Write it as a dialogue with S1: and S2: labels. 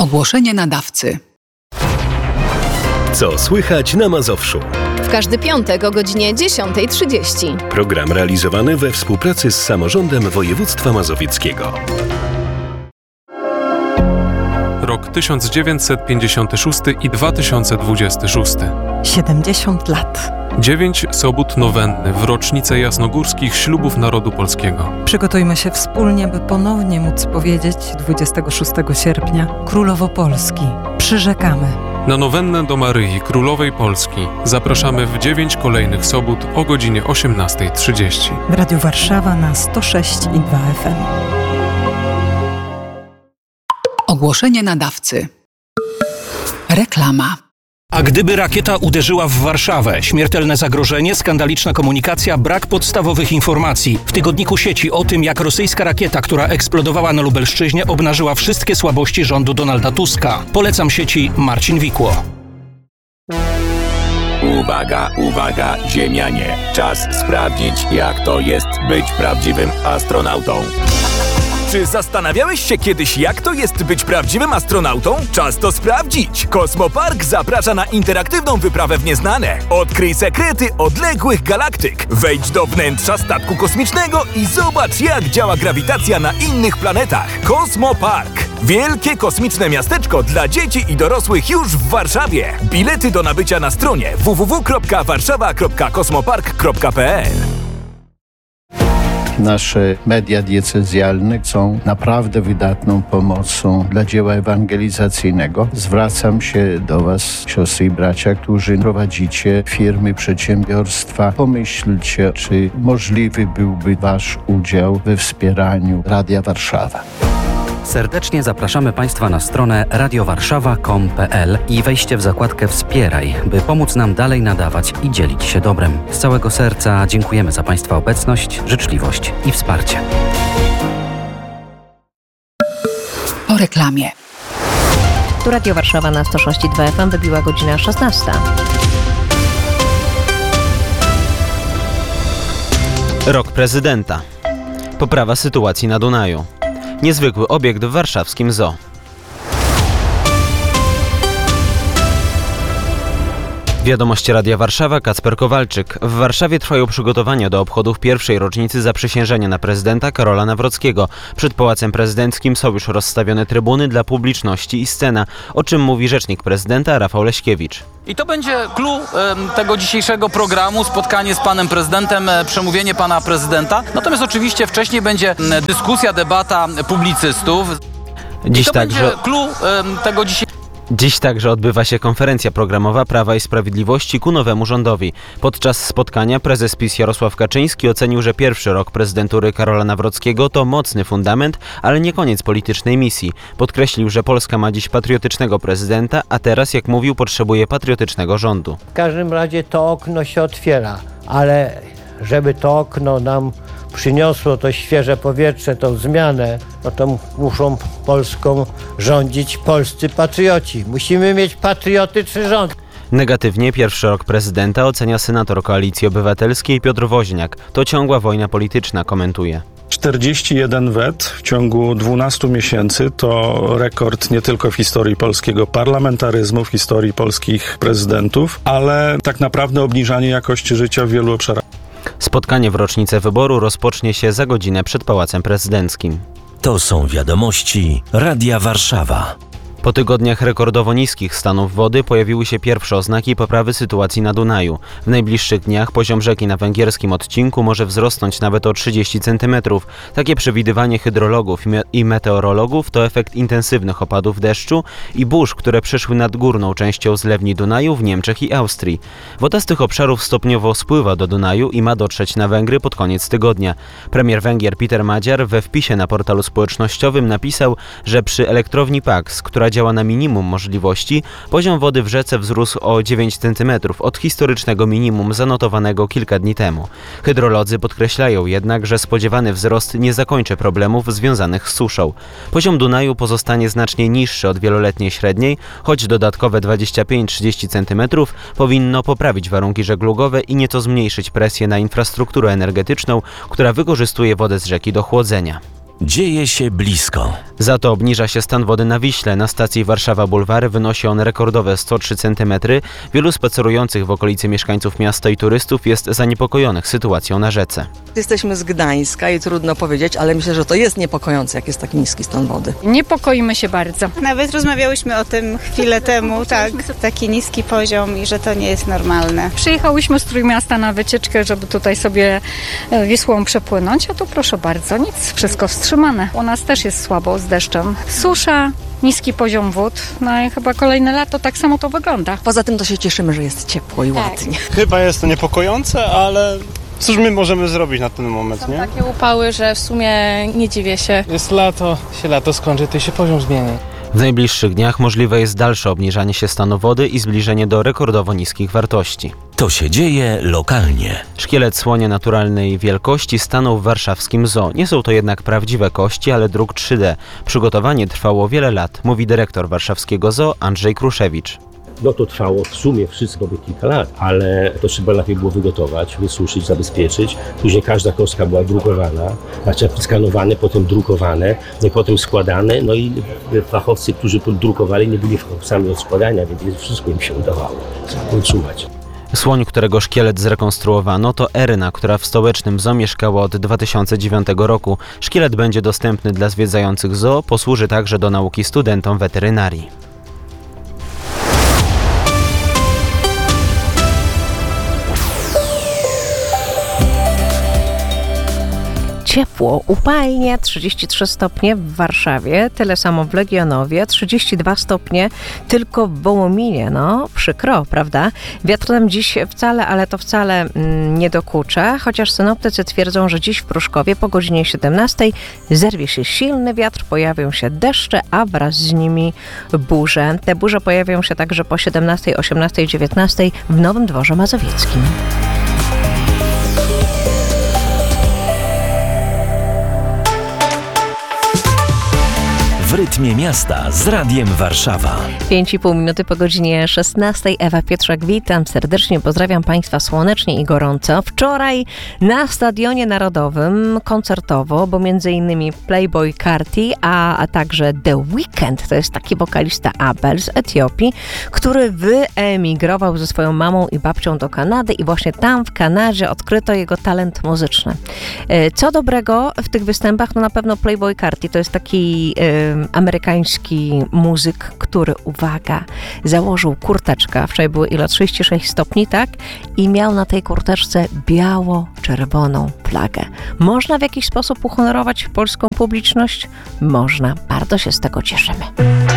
S1: Ogłoszenie nadawcy.
S2: Co słychać na Mazowszu?
S3: W każdy piątek o godzinie 10:30.
S2: Program realizowany we współpracy z Samorządem Województwa Mazowieckiego.
S4: Rok 1956 i 2026.
S5: 70 lat.
S4: 9 sobót nowenny w rocznicę jasnogórskich ślubów narodu polskiego.
S5: Przygotujmy się wspólnie, by ponownie móc powiedzieć 26 sierpnia Królowo Polski. Przyrzekamy.
S4: Na nowennę do Maryi Królowej Polski zapraszamy w 9 kolejnych sobót o godzinie 18:30.
S5: W Radiu Warszawa na 106,2 FM.
S1: Ogłoszenie nadawcy. Reklama.
S6: A gdyby rakieta uderzyła w Warszawę? Śmiertelne zagrożenie, skandaliczna komunikacja, brak podstawowych informacji. W tygodniku sieci o tym, jak rosyjska rakieta, która eksplodowała na Lubelszczyźnie, obnażyła wszystkie słabości rządu Donalda Tuska. Polecam sieci Marcin Wikło.
S7: Uwaga, uwaga, ziemianie. Czas sprawdzić, jak to jest być prawdziwym astronautą.
S8: Czy zastanawiałeś się kiedyś, jak to jest być prawdziwym astronautą? Czas to sprawdzić! Kosmopark zaprasza na interaktywną wyprawę w nieznane. Odkryj sekrety odległych galaktyk. Wejdź do wnętrza statku kosmicznego i zobacz, jak działa grawitacja na innych planetach. Kosmopark. Wielkie kosmiczne miasteczko dla dzieci i dorosłych już w Warszawie. Bilety do nabycia na stronie www.warszawa.kosmopark.pl.
S9: Nasze media diecezjalne są naprawdę wydatną pomocą dla dzieła ewangelizacyjnego. Zwracam się do Was, siostry i bracia, którzy prowadzicie firmy, przedsiębiorstwa. Pomyślcie, czy możliwy byłby Wasz udział we wspieraniu Radia Warszawa.
S10: Serdecznie zapraszamy Państwa na stronę radiowarszawa.com.pl i wejście w zakładkę Wspieraj, by pomóc nam dalej nadawać i dzielić się dobrem. Z całego serca dziękujemy za Państwa obecność, życzliwość i wsparcie.
S1: Po reklamie.
S11: Tu Radio Warszawa na 106,2 FM, wybiła godzina 16.
S12: Rok prezydenta. Poprawa sytuacji na Dunaju. Niezwykły obiekt w warszawskim zoo. Wiadomości Radia Warszawa, Kacper Kowalczyk. W Warszawie trwają przygotowania do obchodów pierwszej rocznicy zaprzysiężenia na prezydenta Karola Nawrockiego. Przed Pałacem Prezydenckim są już rozstawione trybuny dla publiczności i scena, o czym mówi rzecznik prezydenta Rafał Leśkiewicz.
S13: I to będzie clou tego dzisiejszego programu, spotkanie z panem prezydentem, przemówienie pana prezydenta. Natomiast oczywiście wcześniej będzie dyskusja, debata publicystów.
S12: Dziś
S13: I to
S12: także
S13: będzie clou tego dzisiejszego.
S12: Dziś także odbywa się konferencja programowa Prawa i Sprawiedliwości ku nowemu rządowi. Podczas spotkania prezes PiS Jarosław Kaczyński ocenił, że pierwszy rok prezydentury Karola Nawrockiego to mocny fundament, ale nie koniec politycznej misji. Podkreślił, że Polska ma dziś patriotycznego prezydenta, a teraz, jak mówił, potrzebuje patriotycznego rządu.
S14: W każdym razie to okno się otwiera, ale żeby to okno nam przyniosło to świeże powietrze, tą zmianę, no to muszą Polską rządzić polscy patrioci. Musimy mieć patriotyczny rząd.
S12: Negatywnie pierwszy rok prezydenta ocenia senator Koalicji Obywatelskiej Piotr Woźniak. To ciągła wojna polityczna, komentuje.
S15: 41 wet w ciągu 12 miesięcy to rekord nie tylko w historii polskiego parlamentaryzmu, w historii polskich prezydentów, ale tak naprawdę obniżanie jakości życia w wielu obszarach.
S12: Spotkanie w rocznicę wyboru rozpocznie się za godzinę przed Pałacem Prezydenckim.
S16: To są wiadomości Radia Warszawa.
S12: Po tygodniach rekordowo niskich stanów wody pojawiły się pierwsze oznaki poprawy sytuacji na Dunaju. W najbliższych dniach poziom rzeki na węgierskim odcinku może wzrosnąć nawet o 30 cm. Takie przewidywanie hydrologów i meteorologów to efekt intensywnych opadów deszczu i burz, które przyszły nad górną częścią zlewni Dunaju w Niemczech i Austrii. Woda z tych obszarów stopniowo spływa do Dunaju i ma dotrzeć na Węgry pod koniec tygodnia. Premier Węgier Peter Magyar we wpisie na portalu społecznościowym napisał, że przy elektrowni Paks, która działa na minimum możliwości, poziom wody w rzece wzrósł o 9 cm od historycznego minimum zanotowanego kilka dni temu. Hydrolodzy podkreślają jednak, że spodziewany wzrost nie zakończy problemów związanych z suszą. Poziom Dunaju pozostanie znacznie niższy od wieloletniej średniej, choć dodatkowe 25-30 cm powinno poprawić warunki żeglugowe i nieco zmniejszyć presję na infrastrukturę energetyczną, która wykorzystuje wodę z rzeki do chłodzenia.
S16: Dzieje się blisko.
S12: Za to obniża się stan wody na Wiśle. Na stacji Warszawa Bulwary wynosi on rekordowe 103 cm. Wielu spacerujących w okolicy mieszkańców miasta i turystów jest zaniepokojonych sytuacją na rzece.
S17: Jesteśmy z Gdańska i trudno powiedzieć, ale myślę, że to jest niepokojące, jak jest taki niski stan wody.
S18: Niepokoimy się bardzo.
S19: Nawet rozmawiałyśmy o tym chwilę temu, tak, taki niski poziom i że to nie jest normalne.
S18: Przyjechałyśmy z Trójmiasta na wycieczkę, żeby tutaj sobie Wisłą przepłynąć, a tu proszę bardzo, nic, wszystko wstrzymane. U nas też jest słabo z deszczem. Susza, niski poziom wód, no i chyba kolejne lato tak samo to wygląda.
S17: Poza tym to się cieszymy, że jest ciepło i ładnie.
S20: Chyba jest to niepokojące, ale cóż my możemy zrobić na ten moment, nie?
S21: Są takie upały, że w sumie nie dziwię się.
S20: Jest lato, skończy, to się poziom zmieni.
S12: W najbliższych dniach możliwe jest dalsze obniżanie się stanu wody i zbliżenie do rekordowo niskich wartości.
S16: To się dzieje lokalnie.
S12: Szkielet słonia naturalnej wielkości stanął w warszawskim zoo. Nie są to jednak prawdziwe kości, ale druk 3D. Przygotowanie trwało wiele lat, mówi dyrektor warszawskiego zoo Andrzej Kruszewicz.
S22: No to trwało w sumie wszystko by kilka lat, ale to trzeba najpierw było wygotować, wysuszyć, zabezpieczyć. Później każda kostka była drukowana, znaczy skanowane, potem drukowane, no i potem składane. No i fachowcy, którzy drukowali, nie byli fachowcami od składania, więc wszystko im się udawało. Utrzymać.
S12: Słoń, którego szkielet zrekonstruowano, to Eryna, która w stołecznym zoo mieszkała od 2009 roku. Szkielet będzie dostępny dla zwiedzających zoo, posłuży także do nauki studentom weterynarii.
S11: Ciepło, upalnie, 33 stopnie w Warszawie, tyle samo w Legionowie, 32 stopnie tylko w Wołominie. No, przykro, prawda? Wiatr tam dziś wcale, ale to wcale nie dokucza, chociaż synoptycy twierdzą, że dziś w Pruszkowie po godzinie 17 zerwie się silny wiatr, pojawią się deszcze, a wraz z nimi burze. Te burze pojawią się także po 17, 18, 19 w Nowym Dworze Mazowieckim.
S16: W rytmie miasta z Radiem Warszawa.
S11: 5,5 minuty po godzinie 16. Ewa Pietrzak, witam serdecznie, pozdrawiam Państwa słonecznie i gorąco. Wczoraj na Stadionie Narodowym koncertowo, bo m.in. Playboi Carti, a także The Weeknd, to jest taki wokalista Abel z Etiopii, który wyemigrował ze swoją mamą i babcią do Kanady i właśnie tam w Kanadzie odkryto jego talent muzyczny. Co dobrego w tych występach? No na pewno Playboi Carti to jest taki amerykański muzyk, który, uwaga, założył kurteczkę, wczoraj było ile? 36 stopni, tak? I miał na tej kurteczce biało-czerwoną flagę. Można w jakiś sposób uhonorować polską publiczność? Można. Bardzo się z tego cieszymy.